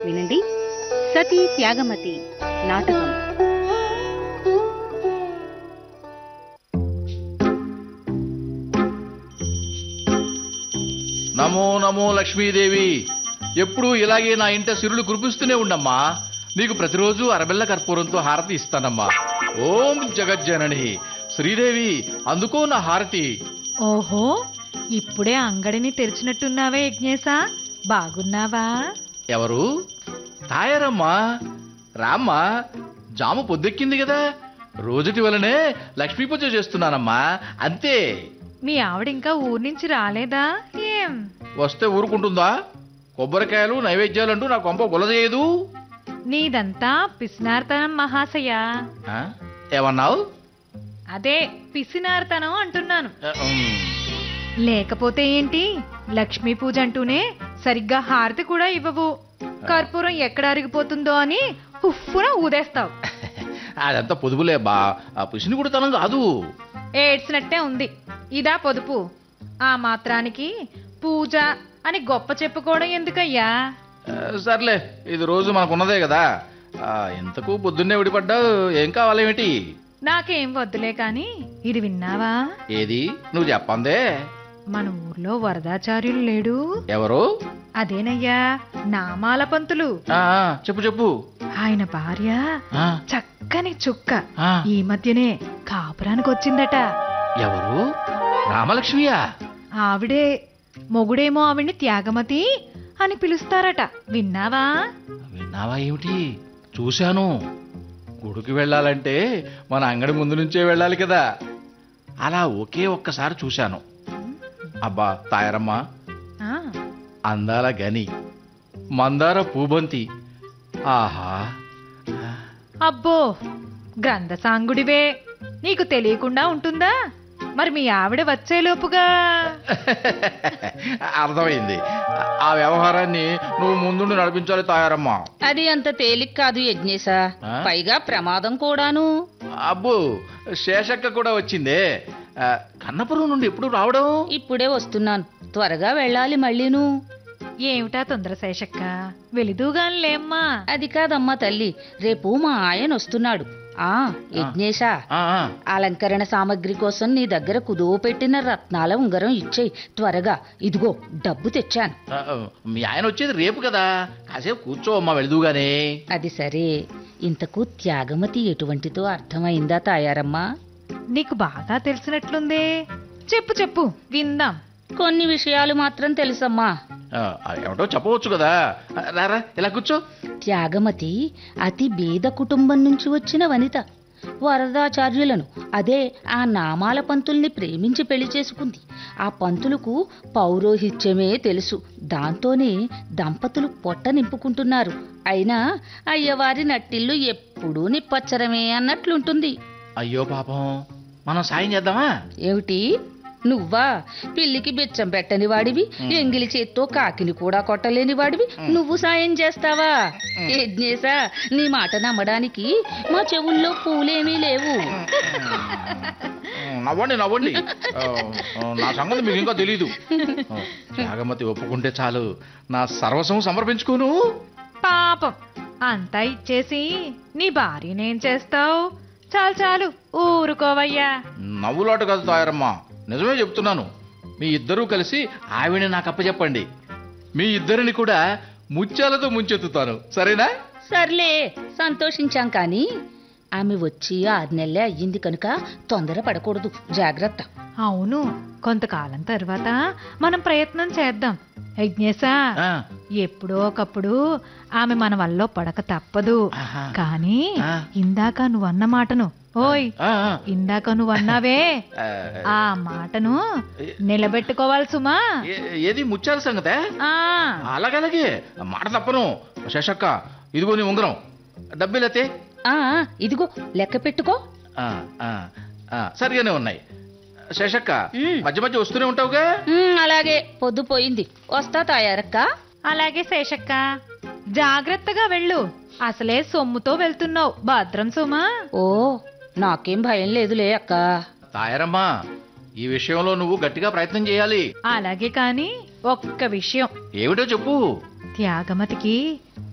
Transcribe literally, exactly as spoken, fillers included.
వినండి, సతీ త్యాగమతి నాటకం. నమో నమో లక్ష్మీదేవి. ఎప్పుడూ ఇలాగే నా ఇంట సిరులు కురిపిస్తూనే ఉండమ్మా. నీకు ప్రతిరోజు అరబెల్ల కర్పూరంతో హారతి ఇస్తానమ్మా. ఓం జగజ్జనని శ్రీదేవి, అందుకో నా హారతి. ఓహో, ఇప్పుడే అంగడిని తెరిచినట్టున్నావే యజ్ఞేశా, బాగున్నావా? ఎవరు? తాయారమ్మా. రామ్మా, జాము పొద్దెక్కింది కదా, రోజుటి వలనే లక్ష్మీ పూజ చేస్తున్నానమ్మా, అంతే. మీ ఆవిడ ఇంకా ఊరి నుంచి రాలేదా ఏం? వస్తే ఊరుకుంటుందా? కొబ్బరికాయలు నైవేద్యాలు అంటూ నా కొంప గులజేయదు. నీదంతా పిసినార్తనం మహాశయ. ఆ? ఏమన్నావు? అదే పిసినార్తనం అంటున్నాను. లేకపోతే ఏంటి, లక్ష్మీ పూజ అంటూనే సరిగ్గా హారతి కూడా ఇవ్వవు. కర్పూరం ఎక్కడ అరిగిపోతుందో అని హుఫ్ఫున ఊదేస్తావు. అదంతా పొదుపులే బా, ఆ పిసిని కూడా తనం కాదు. ఏడ్చినట్టే ఉంది. ఇదా పొదుపు? ఆ మాత్రానికి పూజ అని గొప్ప చెప్పుకోవడం ఎందుకయ్యా? సర్లే, ఇది రోజు మనకున్నదే కదా. ఇంతకు పొద్దున్నే విడిపడ్డావు, ఏం కావాలేమిటి? నాకేం వద్దులే కాని ఇది విన్నావా? ఏది? నువ్వు చెప్పందే. మన ఊర్లో వరదాచార్యులు లేడు? ఎవరు? అదేనయ్యా, నామాల పంతులు. చెప్పు చెప్పు. ఆయన భార్య చక్కని చుక్క ఈ మధ్యనే కాపురానికి వచ్చిందట. ఎవరు? రామలక్ష్మియా? ఆవిడే. మొగుడేమో ఆవిడ్ని త్యాగమతి అని పిలుస్తారట. విన్నావా? విన్నావా ఏమిటి? చూశాను. గుడికి వెళ్ళాలంటే మన అంగడి ముందు నుంచే వెళ్ళాలి కదా, అలా ఒకే ఒక్కసారి చూశాను. అబ్బా తాయారమ్మా, అందాల గని, మందార పూబంతి, ఆహా. అబ్బో, గ్రంథ సాంగుడివే, నీకు తెలియకుండా ఉంటుందా? మరి మీ ఆవిడ వచ్చేలోపుగా అర్థమైంది. ఆ వ్యవహారాన్ని నువ్వు ముందు నడిపించాలి తాయారమ్మా. అది అంత తేలిక కాదు యజ్ఞేశా, పైగా ప్రమాదం కూడాను. అబ్బో, శేషక్క కూడా వచ్చిందే. కన్నపురం నుండి ఎప్పుడు రావడం? ఇప్పుడే వస్తున్నాను, త్వరగా వెళ్ళాలి మళ్ళీను. ఏమిటా తొందర శేషక్క, వెలిదూగానిలేమ్మా. అది కాదమ్మా తల్లి, రేపు మా ఆయన వస్తున్నాడు. ఆ యజ్ఞేశా, అలంకరణ సామగ్రి కోసం నీ దగ్గర కుదువ పెట్టిన రత్నాల ఉంగరం ఇచ్చేయి త్వరగా. ఇదిగో డబ్బు తెచ్చాను. మీ ఆయన వచ్చేది రేపు కదా, కాసేపు కూర్చో అమ్మా, వెళుదుగానే. అది సరే, ఇంతకు త్యాగమతి ఎటువంటిదో అర్థమైందా తాయారమ్మా? నీకు బాగా తెలిసినట్లుందే, చెప్పు చెప్పు విందాం. కొన్ని విషయాలు మాత్రం తెలుసమ్మా. ఏమిటో చెప్పవచ్చు కదా, రారా ఇలా కూర్చో. త్యాగమతి అతి బీద కుటుంబం నుంచి వచ్చిన వనిత. వరదాచార్యులను, అదే ఆ నామాల పంతుల్ని ప్రేమించి పెళ్లి చేసుకుంది. ఆ పంతులకు పౌరోహిత్యమే తెలుసు, దాంతోనే దంపతులు పొట్ట నింపుకుంటున్నారు. అయినా అయ్యవారి నట్టిల్లు ఎప్పుడూ నిప్పచ్చరమే అన్నట్లుంటుంది. అయ్యో పాపం, మనం సాయం చేద్దామా? ఏమిటి నువ్వా? పిల్లికి బిచ్చం పెట్టని వాడివి, ఎంగిలి చేత్తో కాకిని కూడా కొట్టలేని వాడివి, నువ్వు సాయం చేస్తావా? యజ్ఞేశా, నీ మాట నమ్మడానికి మా చెవుల్లో పూలేమీ లేవు. నవ్వండి నవ్వండి, నా సంగతి మీకు ఇంకా తెలీదు. త్యాగమతి ఒప్పుకుంటే చాలు, నా సర్వస్వం సమర్పించుకోను. పాపం, అంతా ఇచ్చేసి నీ భార్యనేం చేస్తావు? చాలు చాలు, ఊరుకోవయ్యా. నవ్వులాట కాదు తాయారమ్మా, నిజమే చెప్తున్నాను. మీ ఇద్దరూ కలిసి ఆవిడని నాకు అప్పచెప్పండి. మీ ఇద్దరిని కూడా ముత్యాలతో ముంచెత్తుతాను, సరేనా? సర్లే, సంతోషించాం. కానీ ఆమె వచ్చి ఆరు నెలలే అయ్యింది కనుక తొందర పడకూడదు, జాగ్రత్త. అవును, కొంతకాలం తర్వాత మనం ప్రయత్నం చేద్దాం. యజ్ఞేశా, ఎప్పుడో ఒకప్పుడు ఆమె మన వల్ల పడక తప్పదు. కానీ ఇందాక నువ్వన్న మాటను, ఓయ్ ఇందాక నువ్వన్నావే, ఆ మాటను నిలబెట్టుకోవాలి సుమా. ఏది ముత్యాల సంగతే? అలాగలాగే, మాట తప్పను. శేషక్క, ఇదిగో నీ ఉంగరం, డబ్బులైతే ఇదిగో లెక్క పెట్టుకో. సరిగానే ఉన్నాయి. శేషక్క, మధ్య మధ్య వస్తూనే ఉంటావుగా? అలాగే, పొద్దుపోయింది, వస్తా తాయారక్క. అలాగే శేషక్క, జాగ్రత్తగా వెళ్ళు. అసలే సొమ్ముతో వెళ్తున్నావు, భద్రం సుమా. ఓ, నాకేం భయం లేదులే అక్క. తాయారమ్మా, ఈ విషయంలో నువ్వు గట్టిగా ప్రయత్నం చేయాలి. అలాగే, కాని ఒక్క విషయం. ఏమిటో చెప్పు. త్యాగమతికి